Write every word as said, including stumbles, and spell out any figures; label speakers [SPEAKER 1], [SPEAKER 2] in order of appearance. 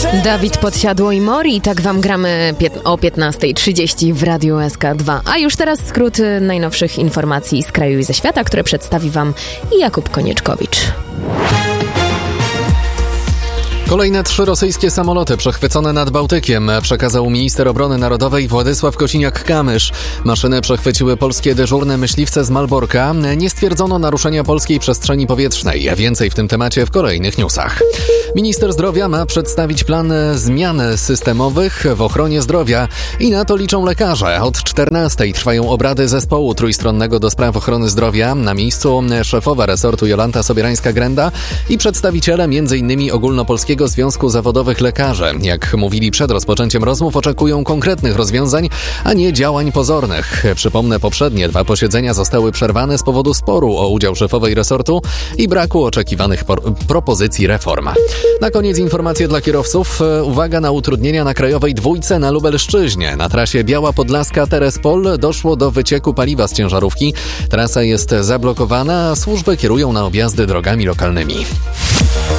[SPEAKER 1] Dawid Podsiadło i Mori, tak wam gramy pię- o piętnasta trzydzieści w Radiu S K dwa. A już teraz skrót najnowszych informacji z kraju i ze świata, które przedstawi wam Jakub Konieczkowicz.
[SPEAKER 2] Kolejne trzy rosyjskie samoloty przechwycone nad Bałtykiem, przekazał minister obrony narodowej Władysław Kosiniak-Kamysz. Maszyny przechwyciły polskie dyżurne myśliwce z Malborka. Nie stwierdzono naruszenia polskiej przestrzeni powietrznej. Więcej w tym temacie w kolejnych newsach. Minister zdrowia ma przedstawić plan zmian systemowych w ochronie zdrowia i na to liczą lekarze. Od czternastej trwają obrady zespołu trójstronnego do spraw ochrony zdrowia. Na miejscu szefowa resortu Jolanta Sobierańska-Grenda i przedstawiciele m.in. ogólnopolskiego Związku Zawodowych Lekarzy. Jak mówili przed rozpoczęciem rozmów, oczekują konkretnych rozwiązań, a nie działań pozornych. Przypomnę, poprzednie dwa posiedzenia zostały przerwane z powodu sporu o udział szefowej resortu i braku oczekiwanych por- propozycji reform. Na koniec informacje dla kierowców. Uwaga na utrudnienia na krajowej dwójce na Lubelszczyźnie. Na trasie Biała Podlaska-Terespol doszło do wycieku paliwa z ciężarówki. Trasa jest zablokowana, a służby kierują na objazdy drogami lokalnymi.